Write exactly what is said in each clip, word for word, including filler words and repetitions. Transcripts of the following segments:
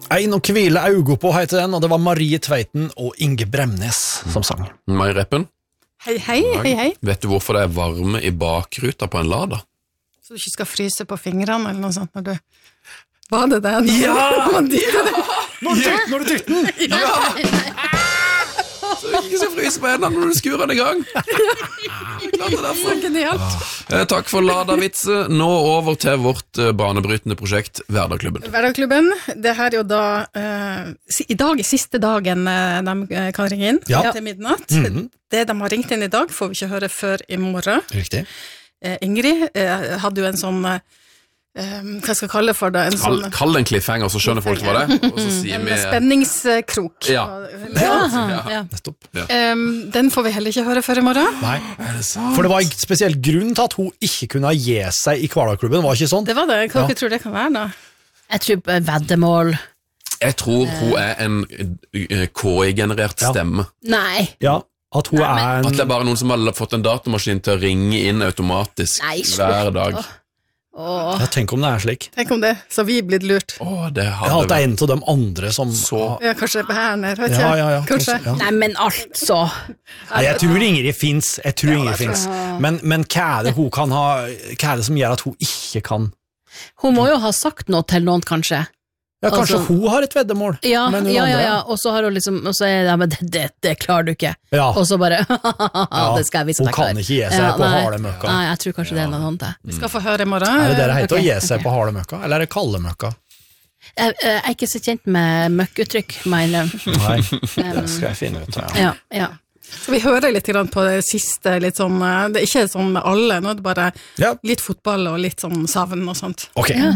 Ein å hvile augo på heter den, og det var Marie Tveiten og Inge Bremnes som sang. Mai Reppen. Hei, hei, hei, hei. Vet du hvorfor det er varme i bakruta på en Lada? Så du ikke skal fryse på fingrene eller noe sånt når du... Var det det? Ja! Man dytter det. Når du tykte, når du tykte den! Ja! Så du ikke skal fryse på hendene når du skurer den i gang. Klart det derfor. Genialt. Eh, takk for Lada-vitse. Nå over til vårt eh, banebrytende prosjekt Hverdagsklubben. Hverdagsklubben, det her er jo da uh, I dag er siste dagen uh, de kan ringe inn Ja. til midnatt. Mhm. Det de har ringt inn i dag får vi ikke høre før i morgen. Riktig. Uh, Ingrid uh, hadde jo en sånn uh, um, hva skal jeg kalle for det? En Kall, sånn kall det en cliffhanger, så skjønner folk hva det er. Og så sier en vi spenningskrok. Ja. Ja. Ja. Nettopp. Um, den får vi heller ikke høre før i morgen. Nei. For det var en spesiell grunn til at hun ikke kunne gi seg i Hverdagsklubben, var ikke sånn? Det var det. Hva Ja. dere tror det kan være da? Jeg tror på veddemål. Jeg tror hun er en eh, K I-generert Ja. stemme. Nei. Ja, at hun er At det en... er bare noen som har fått en datamaskin til å ringe inn automatisk Nei, slutt. hver dag. Åh. Ja, tenk om det er slik. Tenk om det, så vi er blitt lurt. Åh, det Ja, hadde at det er en av de andre som... Så. Ja, kanskje Berner, vet ikke Ja, jeg. ja, ja. Kanskje. Ja. Nei, men altså. Nei, jeg tror Ingrid finnes, jeg tror Ingrid finnes. Men, men hva er det hun kan ha, hva er det som gjør at hun ikke kan? Hun må jo ha sagt noe til noen, kanskje. Ja, kanskje Altså- hun har et veddemål, Ja, men hun ja, ja, andre... ja. Og så har hun liksom, og så er det, men det, det, det klarer du ikke. Ja. Og så bare, Ja, det skal jeg vise hun deg kan klar. ikke gi seg Ja, på nei. harde møkka. Nei, jeg tror kanskje det er noe sånt. jeg. Vi skal få høre i morgen. Er det det det heter Ok, å gi seg ok. på harde møkka, eller er det kalde møkka? Jeg, jeg er ikke så kjent med møkkuttrykk, må jeg innrømme. Nei, det skal jeg finne ut. Ja. Ja, ja. Skal vi høre litt grann på det siste, litt sånn, eh, det er ikke sånn med alle, nå er det bare Ja. litt fotball og litt sånn savn og sånt. Ok. Ja.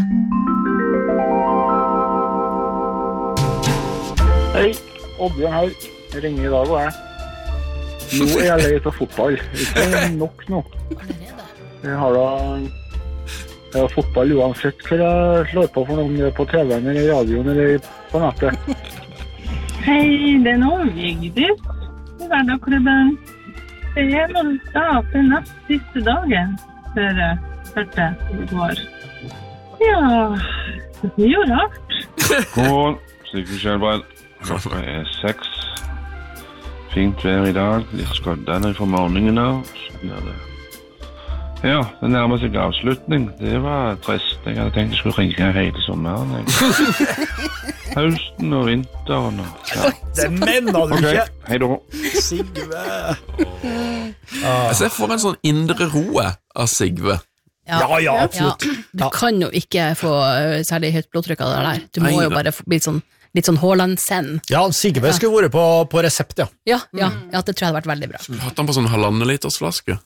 Hei, Oddbjørn her. Jeg ringer i dag og jeg. Nå er jeg lei av fotball. Ikke nok nå. Jeg har da jeg har fotball uansett hva jeg slår på for noen på T V-en eller i radioen eller på nettet. Hei, det er nå Vigdis i Hverdagsklubben. Det er noen dag til nest siste dagen før jeg hørte i går. Ja, det blir jo rart. God, Sigurd Kjellbredd. Klokka er seks. Fint vær i dag. Litt skoddende fra morgenen av. Så blir det... Ja, det nærmer seg avslutning. Det var trist. Jeg hadde tenkt jeg skulle ringe hele sommeren. Jeg. Høsten og vinteren og... Ja. Det mener du Ok, ikke! hei da. Sigve! Jeg ser for en sånn indre roe av Sigve. Ja, ja, absolutt. Du kan jo ikke få ø, særlig høyt blodtrykk av det der. Du må Nei, jo da. bare få- bli sånn, litt sånn Haaland-send. Ja, Sigve skulle vært på, på resept, ja. Ja, ja, ja, det tror jeg hadde vært veldig bra. Hatt han på sånn halvannen liters flaske.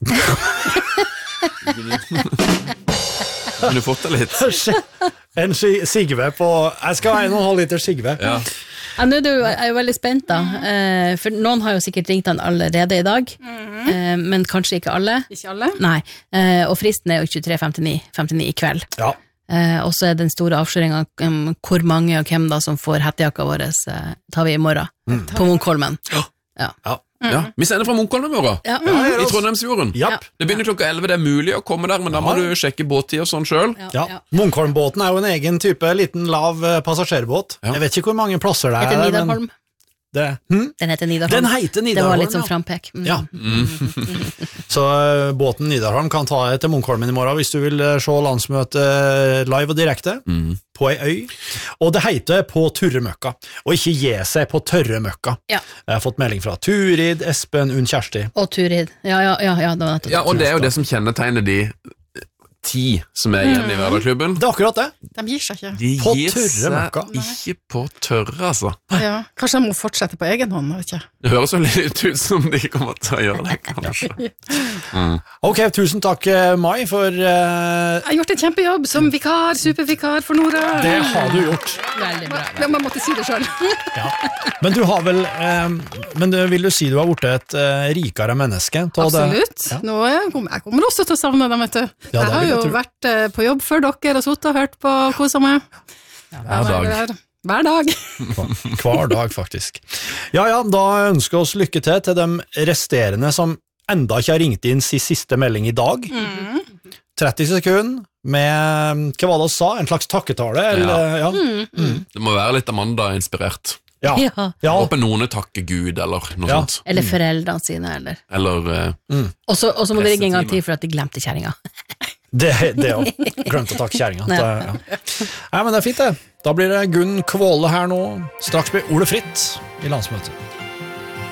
Har du fått det litt? En Si- Sigve på... Jeg skal ha en og en halv liter Sigve. Ja. Ja, nå er du, jeg er jo veldig spent da, eh, for noen har jo sikkert ringt han allerede i dag, eh, men kanskje ikke alle. Ikke alle? Nei, eh, og fristen er jo tjuetre femtini i kveld. Ja. Eh, og så er den store avsløringen om hvor mange og hvem da som får hettejakka vår, eh, tar vi i morgen, på Munkholmen. Ja. Ja. Ja. Ja. Vi sender fra Munkholm i morgen. Ja. I Trondheimsfjorden. Japp. Det begynner klokka elleve, det er mulig å komme der, men da må Ja. du sjekke båttid og sånn selv. Ja. Munkholmbåten er jo en egen type, liten lav eh, passasjerbåt. Ja. Jeg vet ikke hvor mange plasser det er. Heter der, men Nidarholm. Det, hm? Den heter Nidarholm. Den heter Det Nidarholm, var litt sånn ja. frampek. Mm. Ja. Så eh, båten Nidarholm kan ta deg til Munkholmen i morgen hvis du vil eh, se landsmøtet live og direkte på ei øy. Og det heter på Turremøkka, og ikke gi seg på Tørremøkka. Ja. Jeg har fått melding fra Turid, Espen, Unn Kjersti. Og Turid. Ja, ja, ja, ja, det var nettopp. Ja, og det er jo det som kjennetegner de ti som er igjen i Hverdagsklubben. Det er akkurat det. De gir seg ikke. De På gir tørre seg møkka. ikke på tørre, altså. Ja. Kanskje de må fortsette på egen hånd, vet ikke. Det høres jo litt ut som de kommer til å gjøre det, kanskje. Ok, tusen takk, eh, Mai, for eh, Jeg har gjort en kjempejobb som vikar, supervikar for Nora. det har du gjort. Veldig bra. Ja, man måtte si det selv. Ja. Men du har vel eh, Men du, vil du si du har blitt et eh, rikere menneske? Ta det- Absolutt. Ja. Nå er jeg, jeg kommer også til å savne dem, vet du. Ja, det jeg har vil jeg jo tro. vært eh, på jobb før dere og suttet og hørt på og koset meg. Hver dag. Hver dag. Hver dag, faktisk. Ja, ja, da ønsker vi oss lykke til til de resterende som enda ikke har ringt inn sin siste melding i dag. tretti sekunder med, hva var det å sa, en slags takketale, eller, ja. Mm, mm. Det må være litt Amanda-inspirert. Ja. Ja. Ja. Håper noen takker Gud, eller noe Ja. sånt. Eller foreldrene sine, eller. Eller eh, Mm. Og så og så må det ringe en gang Pressetime. til for at de glemte kjerringa. Det, det jo. Glemte å takke kjæringa. Ja. Ja. Nei, men det er fint det. Da blir det Gunn Kvåle her nå. Straks blir Ole Fritt i landsmøtet.